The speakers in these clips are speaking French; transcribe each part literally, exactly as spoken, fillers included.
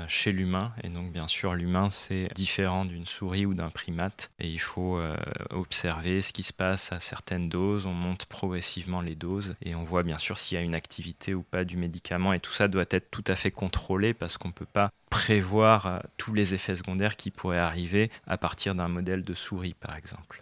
euh, chez l'humain. Et donc, bien sûr, l'humain, c'est différent d'une souris ou d'un primate. Et il faut euh, observer ce qui se passe à certaines doses. On monte progressivement les doses et on voit bien sûr s'il y a une activité ou pas du médicament. Et tout ça doit être tout à fait contrôlé parce qu'on ne peut pas prévoir euh, tous les effets secondaires qui pourraient arriver à partir d'un modèle de souris, par exemple.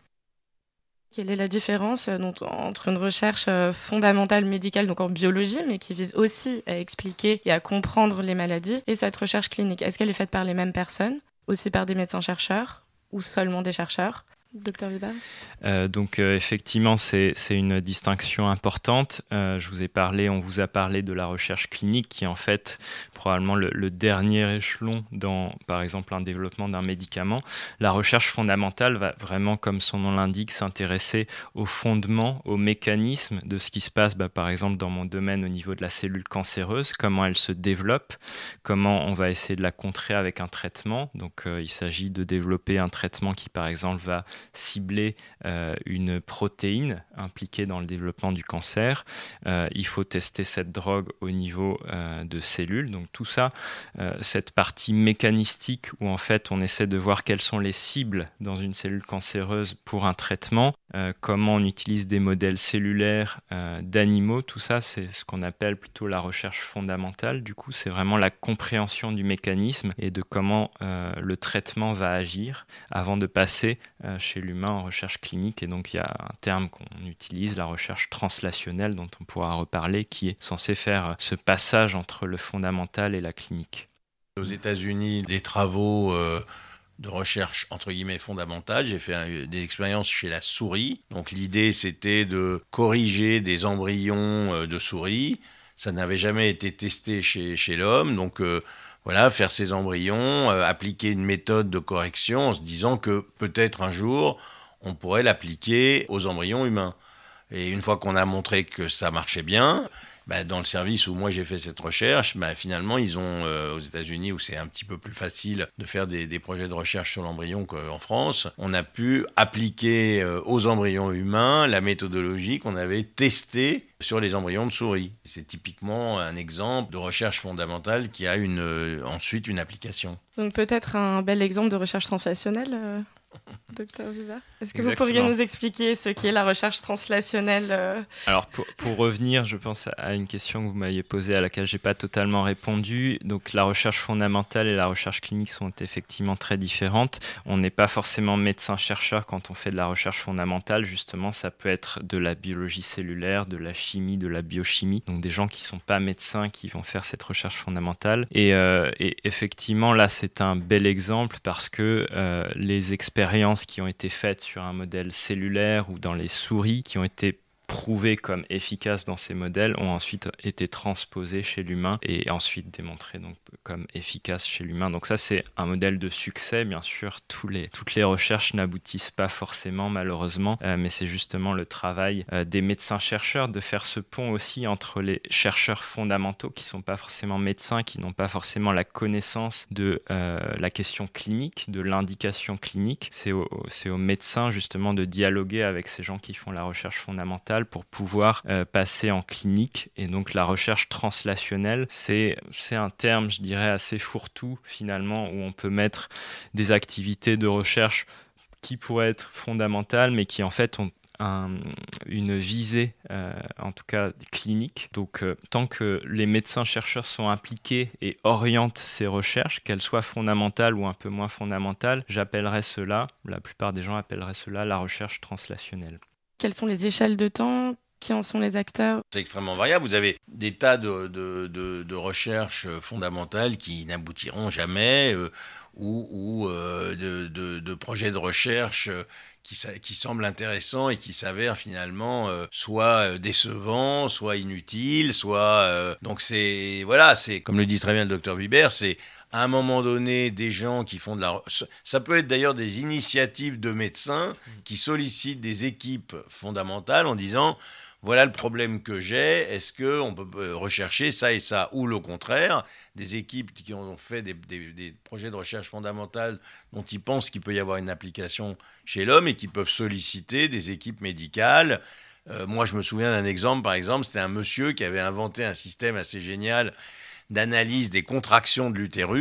Quelle est la différence euh, donc, entre une recherche euh, fondamentale médicale, donc en biologie, mais qui vise aussi à expliquer et à comprendre les maladies, et cette recherche clinique? Est-ce qu'elle est faite par les mêmes personnes, aussi par des médecins-chercheurs, ou seulement des chercheurs? Docteur Vibar? Euh, donc euh, effectivement, c'est, c'est une distinction importante. Euh, je vous ai parlé, on vous a parlé de la recherche clinique qui est en fait probablement le, le dernier échelon dans, par exemple, un développement d'un médicament. La recherche fondamentale va vraiment, comme son nom l'indique, s'intéresser au fondement, au mécanisme de ce qui se passe, bah, par exemple, dans mon domaine au niveau de la cellule cancéreuse, comment elle se développe, comment on va essayer de la contrer avec un traitement. Donc euh, il s'agit de développer un traitement qui, par exemple, va cibler euh, une protéine impliquée dans le développement du cancer. Euh, il faut tester cette drogue au niveau euh, de cellules. Donc tout ça, euh, cette partie mécanistique où en fait on essaie de voir quelles sont les cibles dans une cellule cancéreuse pour un traitement, euh, comment on utilise des modèles cellulaires euh, d'animaux, tout ça c'est ce qu'on appelle plutôt la recherche fondamentale. Du coup, c'est vraiment la compréhension du mécanisme et de comment euh, le traitement va agir avant de passer euh, chez l'humain en recherche clinique. Et donc il y a un terme qu'on utilise, la recherche translationnelle, dont on pourra reparler, qui est censé faire ce passage entre le fondamental et la clinique. Aux États-Unis, des travaux euh, de recherche entre guillemets fondamentale. J'ai fait un, des expériences chez la souris. Donc l'idée c'était de corriger des embryons euh, de souris. Ça n'avait jamais été testé chez, chez l'homme. Donc euh, voilà, faire ces embryons, euh, appliquer une méthode de correction en se disant que peut-être un jour on pourrait l'appliquer aux embryons humains. Et une fois qu'on a montré que ça marchait bien, bah, dans le service où moi j'ai fait cette recherche, bah, finalement ils ont, euh, aux États-Unis où c'est un petit peu plus facile de faire des, des projets de recherche sur l'embryon qu'en France, on a pu appliquer euh, aux embryons humains la méthodologie qu'on avait testée sur les embryons de souris. C'est typiquement un exemple de recherche fondamentale qui a une, euh, ensuite une application. Donc peut-être un bel exemple de recherche translationnelle, euh, docteur Vivar? Est-ce que Exactement. vous pourriez nous expliquer ce qu'est la recherche translationnelle euh... Alors pour, pour revenir, je pense à une question que vous m'aviez posée à laquelle j'ai pas totalement répondu. Donc la recherche fondamentale et la recherche clinique sont effectivement très différentes. On n'est pas forcément médecin-chercheur quand on fait de la recherche fondamentale. Justement, ça peut être de la biologie cellulaire, de la chimie, de la biochimie. Donc des gens qui sont pas médecins qui vont faire cette recherche fondamentale. Et, euh, et effectivement, là, c'est un bel exemple parce que euh, les expériences qui ont été faites sur un modèle cellulaire ou dans les souris, qui ont été prouvées comme efficaces dans ces modèles, ont ensuite été transposées chez l'humain et ensuite démontrées donc comme efficaces chez l'humain. Donc ça, c'est un modèle de succès. Bien sûr, tous les, toutes les recherches n'aboutissent pas forcément, malheureusement, euh, mais c'est justement le travail euh, des médecins-chercheurs de faire ce pont aussi entre les chercheurs fondamentaux qui ne sont pas forcément médecins, qui n'ont pas forcément la connaissance de euh, la question clinique, de l'indication clinique. C'est, au, c'est aux médecins, justement, de dialoguer avec ces gens qui font la recherche fondamentale pour pouvoir euh, passer en clinique. Et donc la recherche translationnelle, c'est, c'est un terme, je dirais, assez fourre-tout finalement, où on peut mettre des activités de recherche qui pourraient être fondamentales, mais qui en fait ont un, une visée, euh, en tout cas clinique. Donc euh, tant que les médecins-chercheurs sont impliqués et orientent ces recherches, qu'elles soient fondamentales ou un peu moins fondamentales, j'appellerais cela, la plupart des gens appelleraient cela la recherche translationnelle. Quelles sont les échelles de temps? Qui en sont les acteurs? C'est extrêmement variable. Vous avez des tas de, de, de, de recherches fondamentales qui n'aboutiront jamais, euh, ou, ou euh, de, de, de projets de recherche qui, qui semblent intéressants et qui s'avèrent finalement euh, soit décevants, soit inutiles, soit... Euh, donc c'est... Voilà, c'est comme le dit très bien le docteur Vibert, c'est à un moment donné des gens qui font de la... Ça peut être d'ailleurs des initiatives de médecins qui sollicitent des équipes fondamentales en disant... Voilà le problème que j'ai, est-ce qu'on peut rechercher ça et ça? Ou le contraire, des équipes qui ont fait des, des, des projets de recherche fondamentale dont ils pensent qu'il peut y avoir une application chez l'homme et qui peuvent solliciter des équipes médicales. Euh, moi, je me souviens d'un exemple, par exemple, c'était un monsieur qui avait inventé un système assez génial d'analyse des contractions de l'utérus.